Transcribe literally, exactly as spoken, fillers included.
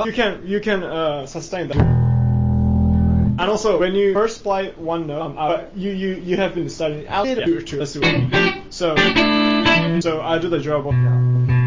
you can you can uh, sustain that. And also, when you first play one note, um, uh, you, you you have been studying out to to so so I do the job of